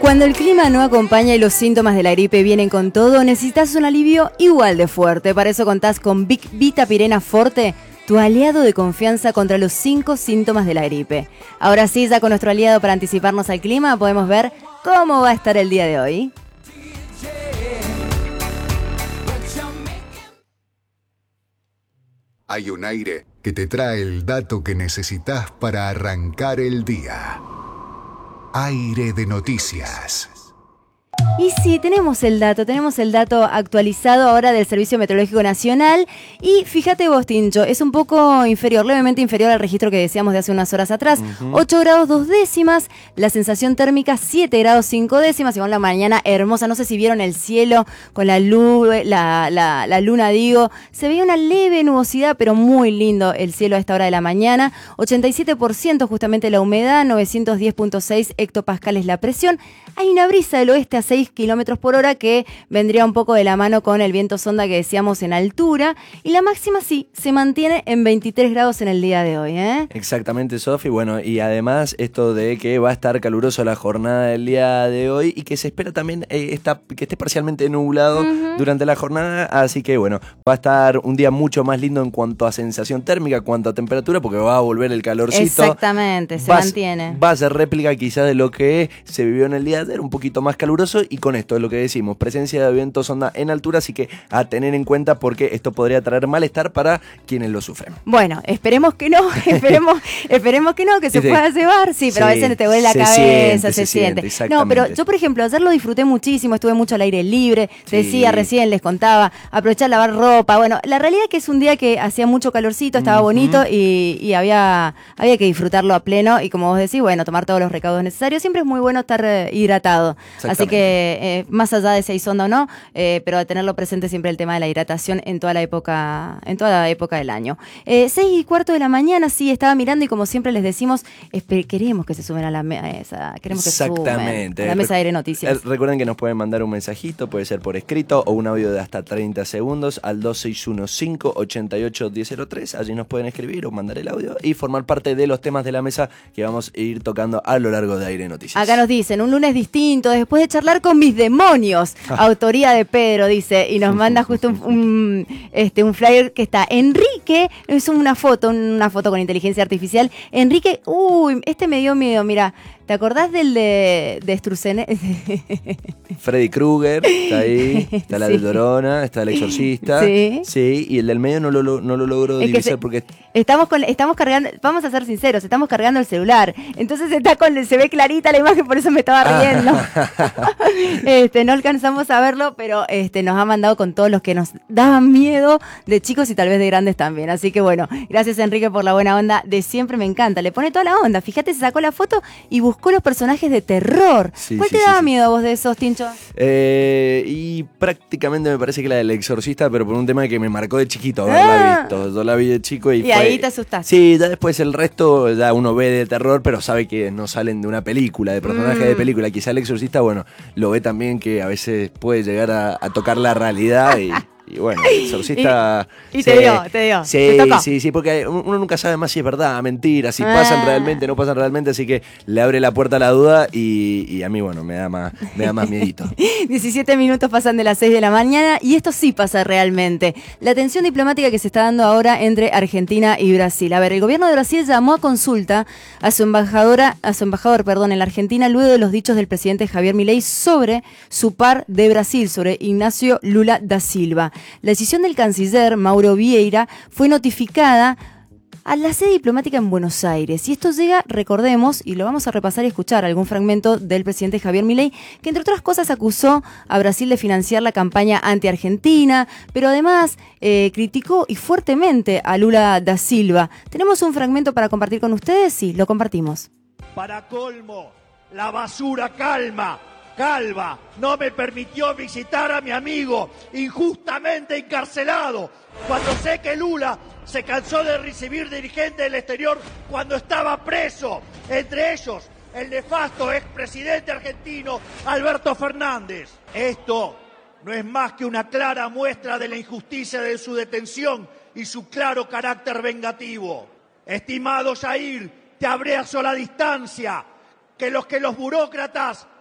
Cuando el clima no acompaña y los síntomas de la gripe vienen con todo, necesitas un alivio igual de fuerte. Para eso contás con Vic Vita Pirena Forte, tu aliado de confianza contra los 5 síntomas de la gripe. Ahora sí, ya con nuestro aliado para anticiparnos al clima, podemos ver cómo va a estar el día de hoy. Hay un aire que te trae el dato que necesitas para arrancar el día. Aire de noticias. Y sí, tenemos el dato actualizado ahora del Servicio Meteorológico Nacional. Y fíjate vos, Tincho, es un poco inferior, levemente inferior al registro que decíamos de hace unas horas atrás. 8 grados 2 décimas, la sensación térmica 7 grados 5 décimas. Igual la mañana hermosa, no sé si vieron el cielo con la luna, digo. Se veía una leve nubosidad, pero muy lindo el cielo a esta hora de la mañana. 87% justamente la humedad, 910.6 hectopascales la presión. Hay una brisa del oeste a 6 kilómetros por hora que vendría un poco de la mano con el viento sonda que decíamos en altura. Y la máxima sí, se mantiene en 23 grados en el día de hoy, ¿eh? Exactamente, Sofi. Bueno, y además esto de que va a estar caluroso la jornada del día de hoy y que se espera también que esté parcialmente nublado durante la jornada. Así que bueno, va a estar un día mucho más lindo en cuanto a sensación térmica, en cuanto a temperatura, porque va a volver el calorcito. Exactamente, se mantiene. Va a ser réplica quizás de lo que se vivió en el día de ayer, un poquito más caluroso. Y con esto es lo que decimos, presencia de viento sonda en altura, así que a tener en cuenta porque esto podría traer malestar para quienes lo sufren. Bueno, esperemos que no, esperemos que no, que se pueda llevar, sí, pero a veces te duele la cabeza, se siente. No, pero yo, por ejemplo, ayer lo disfruté muchísimo, estuve mucho al aire libre, decía recién, les contaba, aprovechar lavar ropa. Bueno, la realidad es que es un día que hacía mucho calorcito, estaba bonito y había que disfrutarlo a pleno y como vos decís, bueno, tomar todos los recaudos necesarios. Siempre es muy bueno estar hidratado, así que más allá de si hay sonda o no, pero tenerlo presente siempre el tema de la hidratación en toda la época del año. 6:15 de la mañana, sí, estaba mirando y como siempre les decimos, queremos que se sumen a la mesa, queremos que se sumen a la mesa de Aire Noticias. Recuerden que nos pueden mandar un mensajito, puede ser por escrito o un audio de hasta 30 segundos al 2615-881003, allí nos pueden escribir o mandar el audio y formar parte de los temas de la mesa que vamos a ir tocando a lo largo de Aire Noticias. Acá nos dicen, un lunes distinto, después de charlar con mis demonios, autoría de Pedro, dice, y nos manda justo un flyer que está Enrique, es una foto con inteligencia artificial. Enrique, me dio miedo, mira. ¿Te acordás del de Strucene? Freddy Krueger, está ahí, está la de Llorona, está el exorcista. Sí, y el del medio no lo logro divisar porque... Estamos cargando, vamos a ser sinceros, estamos cargando el celular. Entonces se ve clarita la imagen, por eso me estaba riendo. No alcanzamos a verlo, pero nos ha mandado con todos los que nos daban miedo de chicos y tal vez de grandes también. Así que bueno, gracias Enrique por la buena onda de siempre, me encanta. Le pone toda la onda. Fíjate, se sacó la foto y buscó los personajes de terror. ¿Cuál te daba miedo a vos de esos, Tincho? Y prácticamente me parece que la del exorcista, pero por un tema que me marcó de chiquito haberla visto. Yo la vi de chico y ahí te asustaste. Sí, ya después el resto ya uno ve de terror, pero sabe que no salen de una película, de personajes de película. Quizá el exorcista, bueno, lo ve también que a veces puede llegar a tocar la realidad y bueno, el exorcista... te dio. Sí, porque uno nunca sabe más si es verdad, mentira, si pasan realmente, no pasan realmente, así que le abre la puerta a la duda y a mí, bueno, me da más miedito. 17 minutos pasan de las 6 de la mañana y esto sí pasa realmente. La tensión diplomática que se está dando ahora entre Argentina y Brasil. A ver, el gobierno de Brasil llamó a consulta a su embajador en la Argentina luego de los dichos del presidente Javier Milei sobre su par de Brasil, sobre Ignacio Lula da Silva. La decisión del canciller Mauro Vieira fue notificada a la sede diplomática en Buenos Aires. Y esto llega, recordemos, y lo vamos a repasar y escuchar algún fragmento del presidente Javier Milei, que entre otras cosas acusó a Brasil de financiar la campaña anti-argentina, pero además criticó y fuertemente a Lula da Silva. ¿Tenemos un fragmento para compartir con ustedes? Sí, lo compartimos. Para colmo, la basura Calva no me permitió visitar a mi amigo injustamente encarcelado cuando sé que Lula se cansó de recibir dirigentes del exterior cuando estaba preso, entre ellos el nefasto expresidente argentino Alberto Fernández. Esto no es más que una clara muestra de la injusticia de su detención y su claro carácter vengativo. Estimado Jair, te abrazo a la distancia, que los burócratas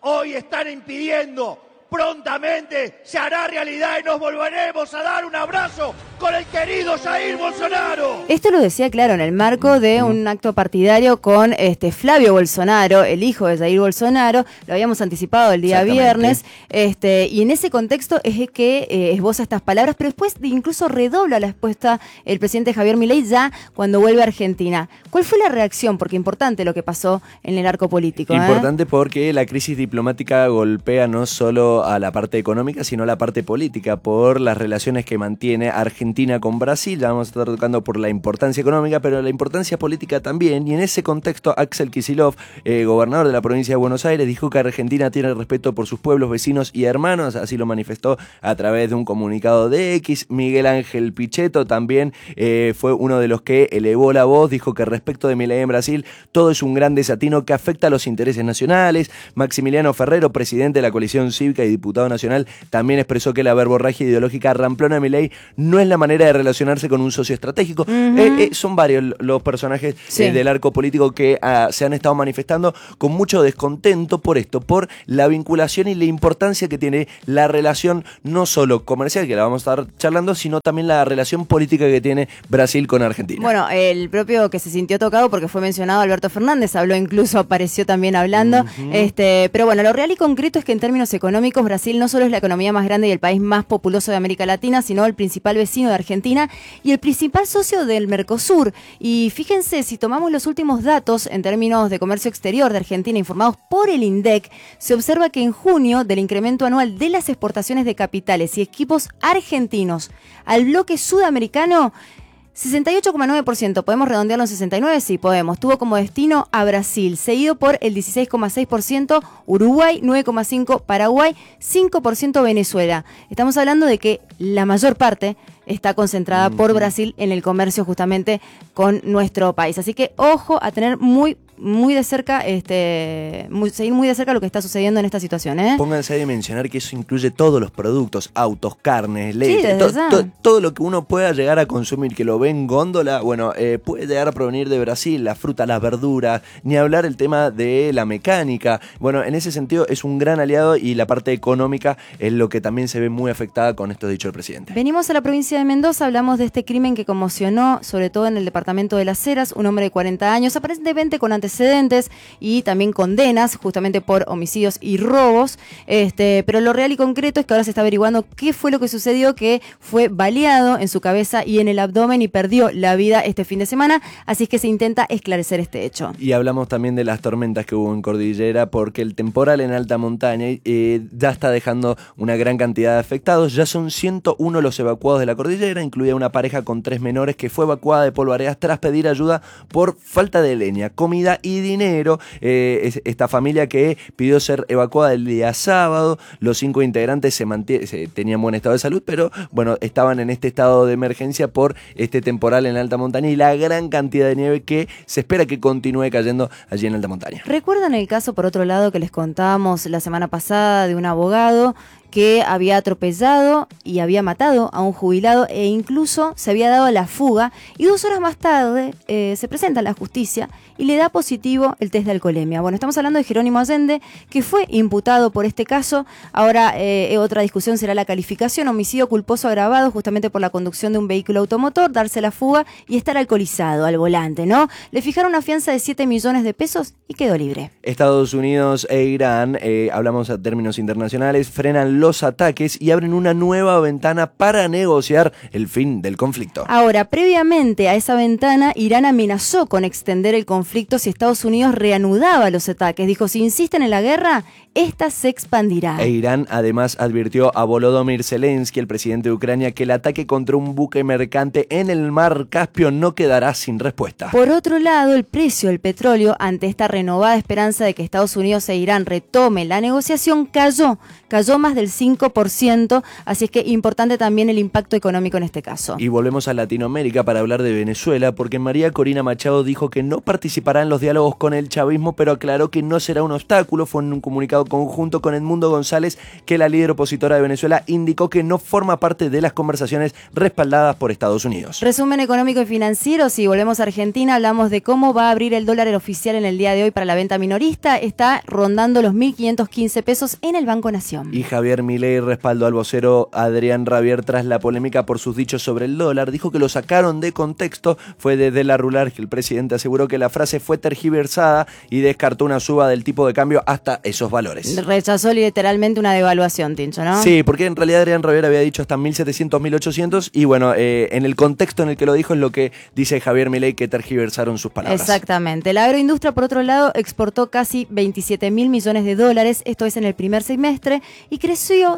hoy están impidiendo. Prontamente se hará realidad y nos volveremos a dar un abrazo con el querido Jair Bolsonaro. Esto lo decía, claro, en el marco de un acto partidario con Flavio Bolsonaro, el hijo de Jair Bolsonaro. Lo habíamos anticipado el día viernes. Y en ese contexto es que esboza estas palabras, pero después incluso redobla la respuesta el presidente Javier Milei ya cuando vuelve a Argentina. ¿Cuál fue la reacción? Porque importante lo que pasó en el arco político. Importante porque la crisis diplomática golpea no solo a la parte económica, sino a la parte política, por las relaciones que mantiene Argentina con Brasil. Ya vamos a estar tocando por la importancia económica, pero la importancia política también. Y en ese contexto, Axel Kicillof, gobernador de la provincia de Buenos Aires, dijo que Argentina tiene respeto por sus pueblos, vecinos y hermanos. Así lo manifestó a través de un comunicado de X. Miguel Ángel Pichetto también fue uno de los que elevó la voz. Dijo que respecto de Milei en Brasil, todo es un gran desatino que afecta a los intereses nacionales. Maximiliano Ferrero, presidente de la coalición cívica y diputado nacional, también expresó que la verborragia ideológica ramplona de Milei no es la manera de relacionarse con un socio estratégico. Son varios los personajes del arco político que se han estado manifestando con mucho descontento por esto, por la vinculación y la importancia que tiene la relación no solo comercial, que la vamos a estar charlando, sino también la relación política que tiene Brasil con Argentina. Bueno, el propio que se sintió tocado porque fue mencionado Alberto Fernández, habló incluso, apareció también hablando, pero bueno, lo real y concreto es que en términos económicos Brasil no solo es la economía más grande y el país más populoso de América Latina, sino el principal vecino de Argentina y el principal socio del Mercosur. Y fíjense, si tomamos los últimos datos en términos de comercio exterior de Argentina informados por el INDEC, se observa que en junio del incremento anual de las exportaciones de capitales y equipos argentinos al bloque sudamericano, 68,9%, ¿podemos redondearlo en 69? Sí, podemos. Tuvo como destino a Brasil, seguido por el 16,6% Uruguay, 9,5% Paraguay, 5% Venezuela. Estamos hablando de que la mayor parte está concentrada por Brasil en el comercio justamente con nuestro país. Así que ojo a tener muy de cerca, seguir muy de cerca lo que está sucediendo en esta situación. Pónganse a dimensionar que eso incluye todos los productos, autos, carnes, leche, todo lo que uno pueda llegar a consumir, que lo ve en góndola, bueno, puede llegar a provenir de Brasil, la fruta, las verduras, ni hablar el tema de la mecánica. Bueno, en ese sentido es un gran aliado y la parte económica es lo que también se ve muy afectada con esto dicho el presidente. Venimos a la provincia de Mendoza, hablamos de este crimen que conmocionó, sobre todo en el departamento de Las Heras, un hombre de 40 años, aparentemente con antecedentes y también condenas justamente por homicidios y robos, pero lo real y concreto es que ahora se está averiguando qué fue lo que sucedió, que fue baleado en su cabeza y en el abdomen y perdió la vida este fin de semana, así es que se intenta esclarecer este hecho. Y hablamos también de las tormentas que hubo en Cordillera, porque el temporal en alta montaña ya está dejando una gran cantidad de afectados. Ya son 101 los evacuados de la cordillera, incluida una pareja con 3 menores que fue evacuada de Polvareas tras pedir ayuda por falta de leña, comida y dinero. Esta familia que pidió ser evacuada el día sábado, los 5 integrantes tenían buen estado de salud, pero bueno, estaban en este estado de emergencia por este temporal en alta montaña y la gran cantidad de nieve que se espera que continúe cayendo allí en alta montaña. ¿Recuerdan el caso, por otro lado, que les contábamos la semana pasada de un abogado que había atropellado y había matado a un jubilado e incluso se había dado a la fuga, y 2 horas más tarde se presenta a la justicia y le da positivo el test de alcoholemia? Bueno, estamos hablando de Jerónimo Allende, que fue imputado por este caso. Ahora otra discusión será la calificación: homicidio culposo agravado justamente por la conducción de un vehículo automotor, darse la fuga y estar alcoholizado al volante, ¿no? Le fijaron una fianza de 7 millones de pesos y quedó libre. Estados Unidos e Irán, hablamos a términos internacionales, frenan los ataques y abren una nueva ventana para negociar el fin del conflicto. Ahora, previamente a esa ventana, Irán amenazó con extender el conflicto si Estados Unidos reanudaba los ataques. Dijo, si insisten en la guerra, esta se expandirá. E Irán además advirtió a Volodymyr Zelensky, el presidente de Ucrania, que el ataque contra un buque mercante en el mar Caspio no quedará sin respuesta. Por otro lado, el precio del petróleo, ante esta renovada esperanza de que Estados Unidos e Irán retomen la negociación, cayó más del 5%, así es que importante también el impacto económico en este caso. Y volvemos a Latinoamérica para hablar de Venezuela, porque María Corina Machado dijo que no participará participará en los diálogos con el chavismo, pero aclaró que no será un obstáculo. Fue en un comunicado conjunto con Edmundo González que la líder opositora de Venezuela indicó que no forma parte de las conversaciones respaldadas por Estados Unidos. Resumen económico y financiero. Si volvemos a Argentina, hablamos de cómo va a abrir el dólar oficial en el día de hoy para la venta minorista. Está rondando los 1.515 pesos en el Banco Nación. Y Javier Milei respaldó al vocero Adrián Rabier tras la polémica por sus dichos sobre el dólar. Dijo que lo sacaron de contexto. Fue desde la rural que el presidente aseguró que la frase fue tergiversada y descartó una suba del tipo de cambio hasta esos valores. Rechazó literalmente una devaluación, Tincho, ¿no? Sí, porque en realidad Adrián Rabier había dicho hasta 1.700, 1.800 y bueno, en el contexto en el que lo dijo es lo que dice Javier Milei, que tergiversaron sus palabras. Exactamente. La agroindustria, por otro lado, exportó casi 27.000 millones de dólares, esto es en el primer semestre, y creció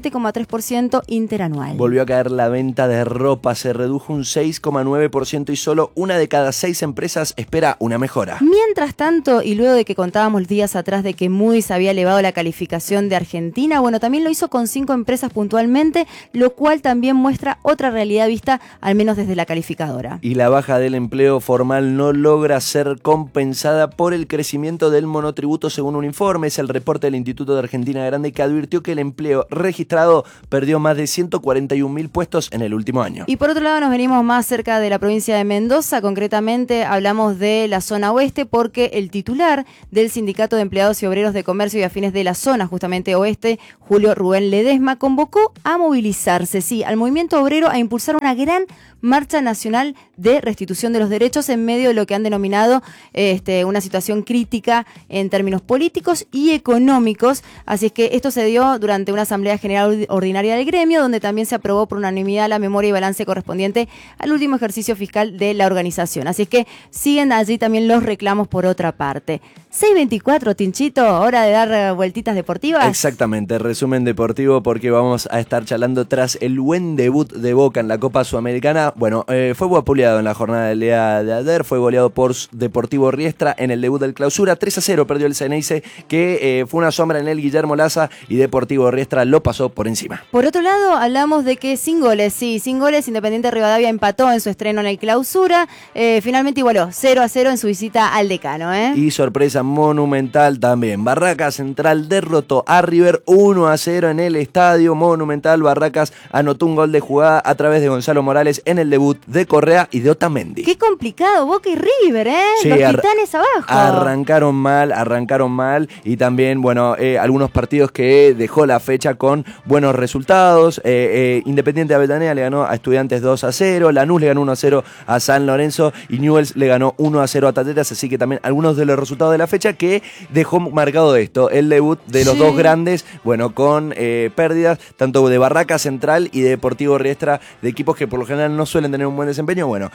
17,3% interanual. Volvió a caer la venta de ropa, se redujo un 6,9% y solo una de cada 6 empresas espera una mejora. Mientras tanto, y luego de que contábamos días atrás de que Moody's había elevado la calificación de Argentina, bueno, también lo hizo con 5 empresas puntualmente, lo cual también muestra otra realidad vista, al menos desde la calificadora. Y la baja del empleo formal no logra ser compensada por el crecimiento del monotributo, según un informe. Es el reporte del Instituto de Argentina Grande, que advirtió que el empleo registrado perdió más de 141.000 puestos en el último año. Y por otro lado nos venimos más cerca de la provincia de Mendoza, concretamente hablamos de la zona oeste, porque el titular del Sindicato de Empleados y Obreros de Comercio y Afines de la zona, justamente oeste, Julio Rubén Ledesma, convocó a movilizarse, sí, al movimiento obrero, a impulsar una gran marcha nacional de restitución de los derechos en medio de lo que han denominado una situación crítica en términos políticos y económicos. Así es que esto se dio durante una asamblea general ordinaria del gremio, donde también se aprobó por unanimidad la memoria y balance correspondiente al último ejercicio fiscal de la organización. Así es que siguen allí también los reclamos por otra parte. 6:24, Tinchito, hora de dar vueltitas deportivas. Exactamente, resumen deportivo, porque vamos a estar charlando tras el buen debut de Boca en la Copa Sudamericana. Bueno, fue vapuleado en la jornada del día de ayer, fue goleado por Deportivo Riestra en el debut del Clausura. 3-0 perdió el Ceneice, que fue una sombra en el Guillermo Laza, y Deportivo Riestra lo pasó por encima. Por otro lado, hablamos de que sin goles, Independiente Rivadavia empató en su estreno en el Clausura. Finalmente igualó 0-0 en su visita al Decano. Y sorpresa monumental también. Barracas Central derrotó a River 1-0 en el Estadio Monumental. Barracas anotó un gol de jugada a través de Gonzalo Morales en el debut de Correa y de Otamendi. Qué complicado, Boca y River, Sí, los titanes abajo. Arrancaron mal, y también, bueno, algunos partidos que dejó la fecha con buenos resultados. Independiente de Avellaneda le ganó a Estudiantes 2-0, Lanús le ganó 1-0 a San Lorenzo y Newell's le ganó 1-0 a Talleres, así que también algunos de los resultados de la fecha que dejó marcado esto, el debut de los dos grandes, bueno, con pérdidas tanto de Barracas Central y de Deportivo Riestra, de equipos que por lo general no suelen tener un buen desempeño. Bueno,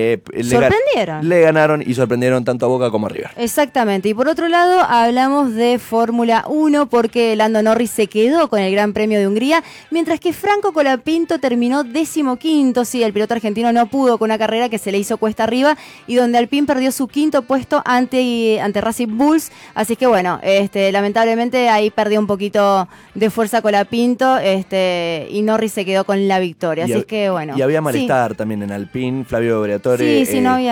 le ganaron y sorprendieron tanto a Boca como a River. Exactamente, y por otro lado hablamos de Fórmula 1, porque Lando Norris se quedó con el Gran Premio de Hungría, mientras que Franco Colapinto terminó 15º. Sí, el piloto argentino no pudo con una carrera que se le hizo cuesta arriba y donde Alpine perdió su 5º puesto ante Racing Bulls. Así que bueno, lamentablemente ahí perdió un poquito de fuerza Colapinto, y Norris se quedó con la victoria. Así es que bueno. Y había malestar también en Alpine. Flavio Briatore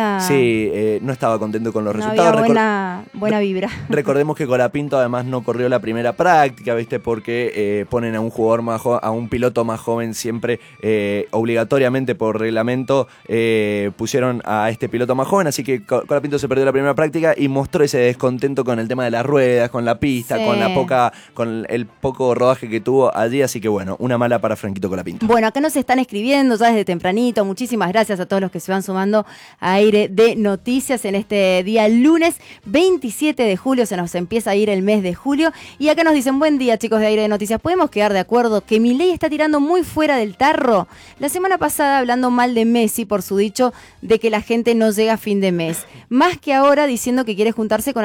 no estaba contento con los resultados. Había buena vibra. Recordemos que Colapinto además no corrió la primera práctica, ¿viste? Porque ponen a un jugador a un piloto más joven siempre, obligatoriamente por reglamento, pusieron a este piloto más joven, así que Colapinto se perdió la primera práctica y mostró ese descontento con el tema de las ruedas, con la pista, con el poco rodaje que tuvo allí, así que bueno, una mala para Franquito Colapinto. Bueno, acá nos están escribiendo ya desde tempranito, muchísimas gracias a todos los que se van sumando a Aire de Noticias en este día lunes 27 de julio, se nos empieza a ir el mes de julio, y acá nos dicen: buen día, chicos de Aire de Noticias, ¿podemos quedar de acuerdo que Milei está tirando muy fuera del tarro? La semana pasada hablando mal de Messi por su dicho de que la gente no llega a fin de mes, más que ahora diciendo que quiere juntarse con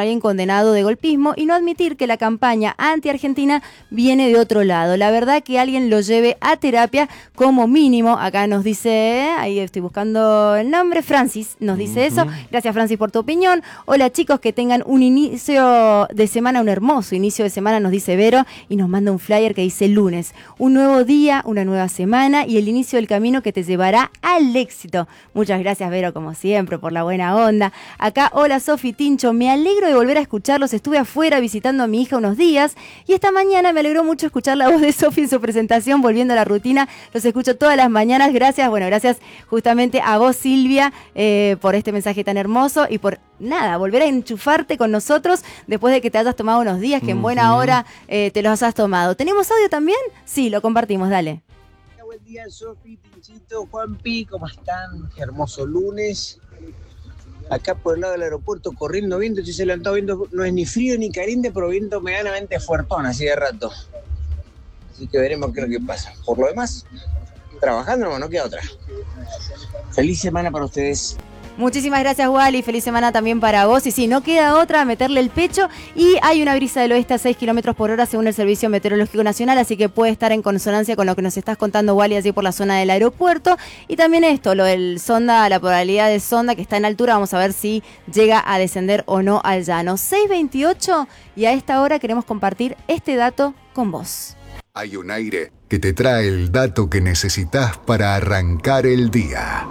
alguien condenado de golpismo y no admitir que la campaña anti-Argentina viene de otro lado. La verdad que alguien lo lleve a terapia como mínimo. Acá nos dice, ahí estoy buscando el nombre, Francis nos dice eso. Gracias, Francis, por tu opinión. Hola, chicos, que tengan un inicio de semana, un hermoso inicio de semana, nos dice Vero, y nos manda un flyer que dice lunes. Un nuevo día, una nueva semana y el inicio del camino que te llevará al éxito. Muchas gracias, Vero, como siempre, por la buena onda. Acá, hola, Sofi, Tincho, me alegro de volver a escucharlos. Estuve afuera visitando a mi hija unos días y esta mañana me alegró mucho escuchar la voz de Sofi en su presentación, volviendo a la rutina. Los escucho todas las mañanas. Gracias, bueno, gracias justamente a vos, Silvia, por este mensaje tan hermoso y por volver a enchufarte con nosotros después de que te hayas tomado unos días, que en buena hora te los has tomado. ¿Tenemos audio también? Sí, lo compartimos, dale. Buen día, Sofi, Tinchito, Juanpi, ¿cómo están? Hermoso lunes. Acá por el lado del aeropuerto corriendo viento, estoy se levantado viendo, no es ni frío ni caliente, pero viento medianamente fuertón, así de rato. Así que veremos qué es lo que pasa. Por lo demás, trabajando no queda otra. Feliz semana para ustedes. Muchísimas gracias, Wally. Feliz semana también para vos. Y sí, no queda otra, meterle el pecho. Y hay una brisa del oeste a 6 kilómetros por hora según el Servicio Meteorológico Nacional, así que puede estar en consonancia con lo que nos estás contando, Wally, allí por la zona del aeropuerto. Y también esto, lo del sonda, la probabilidad de sonda que está en altura, vamos a ver si llega a descender o no al llano. 6:28 y a esta hora queremos compartir este dato con vos. Hay un aire que te trae el dato que necesitas para arrancar el día.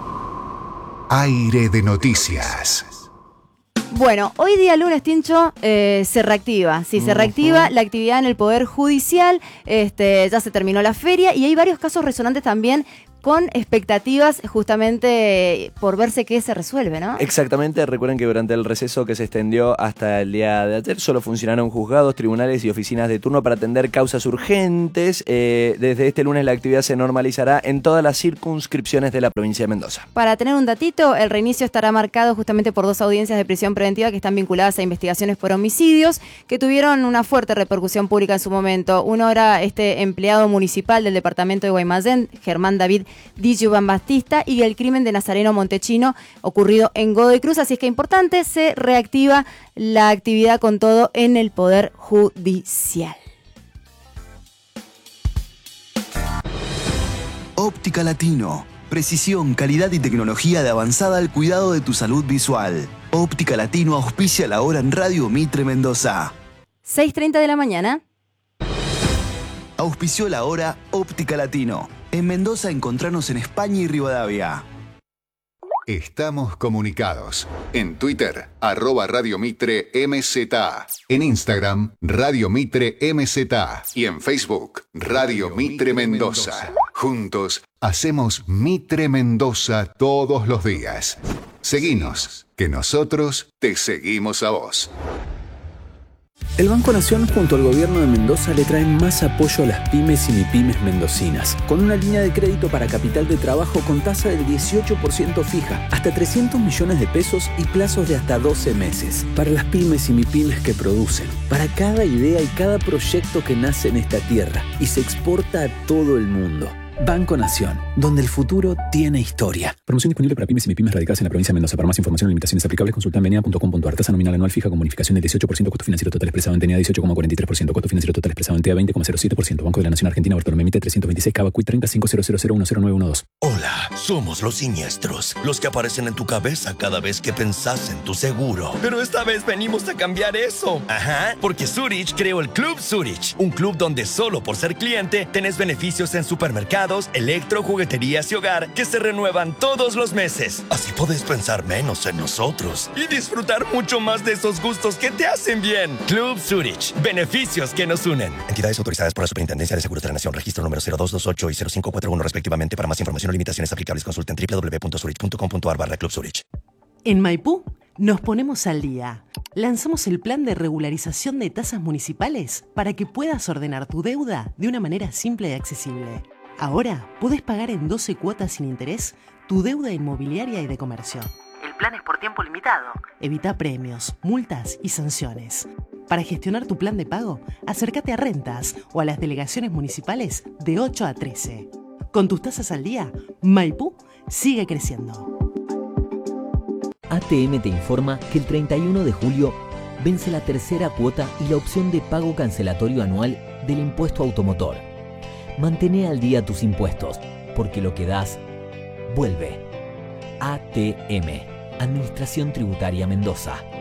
Aire de noticias. Bueno, hoy día lunes, Tincho, se reactiva. Sí, se reactiva la actividad en el Poder Judicial. Ya se terminó la feria y hay varios casos resonantes también con expectativas justamente por verse qué se resuelve, ¿no? Exactamente, recuerden que durante el receso que se extendió hasta el día de ayer solo funcionaron juzgados, tribunales y oficinas de turno para atender causas urgentes. Desde este lunes la actividad se normalizará en todas las circunscripciones de la provincia de Mendoza. Para tener un datito, el reinicio estará marcado justamente por 2 audiencias de prisión preventiva que están vinculadas a investigaciones por homicidios que tuvieron una fuerte repercusión pública en su momento. Uno era empleado municipal del departamento de Guaymallén, Germán David Dijuban Batista, y el crimen de Nazareno Montechino ocurrido en Godoy Cruz. Así es que importante, se reactiva la actividad con todo en el Poder Judicial. Óptica Latino. Precisión, calidad y tecnología de avanzada al cuidado de tu salud visual. Óptica Latino auspicia la hora en Radio Mitre Mendoza. 6:30 de la mañana. Auspició la hora Óptica Latino. En Mendoza encontrarnos en España y Rivadavia. Estamos comunicados. En Twitter, @Radio Mitre MZA. En Instagram, Radio Mitre MZA. Y en Facebook, Radio Mitre Mendoza. Juntos, hacemos Mitre Mendoza todos los días. Seguinos, que nosotros te seguimos a vos. El Banco Nación junto al gobierno de Mendoza le traen más apoyo a las pymes y mipymes mendocinas, con una línea de crédito para capital de trabajo con tasa del 18% fija, hasta 300 millones de pesos y plazos de hasta 12 meses. Para las pymes y mipymes que producen, para cada idea y cada proyecto que nace en esta tierra y se exporta a todo el mundo. Banco Nación, donde el futuro tiene historia. Promoción disponible para pymes y mipymes radicadas en la provincia de Mendoza. Para más información o limitaciones aplicables, consulta en menea.com.ar. Tasa nominal anual fija con bonificación del 18%, costo financiero total expresado en TENEA 18,43%, costo financiero total expresado en TEA 20,07%. Banco de la Nación Argentina, Bartolomé Mitre 326, Cava Cuit 3500010912. Hola, somos los siniestros, los que aparecen en tu cabeza cada vez que pensás en tu seguro. Pero esta vez venimos a cambiar eso. Ajá, porque Zurich creó el Club Zurich, un club donde solo por ser cliente tenés beneficios en supermercados, electro, jugueterías y hogar que se renuevan todos los meses. Así podés pensar menos en nosotros y disfrutar mucho más de esos gustos que te hacen bien. Club Zurich, beneficios que nos unen. Entidades autorizadas por la Superintendencia de Seguros de la Nación, registro número 0228 y 0541 respectivamente. Para más información o limitaciones aplicables, consulten www.zurich.com.ar/Club Zurich. En Maipú nos ponemos al día. Lanzamos el plan de regularización de tasas municipales para que puedas ordenar tu deuda de una manera simple y accesible. Ahora podés pagar en 12 cuotas sin interés tu deuda inmobiliaria y de comercio. El plan es por tiempo limitado. Evita premios, multas y sanciones. Para gestionar tu plan de pago, acércate a Rentas o a las delegaciones municipales de 8 a 13. Con tus tasas al día, Maipú sigue creciendo. ATM te informa que el 31 de julio vence la tercera cuota y la opción de pago cancelatorio anual del impuesto automotor. Mantén al día tus impuestos, porque lo que das, vuelve. ATM, Administración Tributaria Mendoza.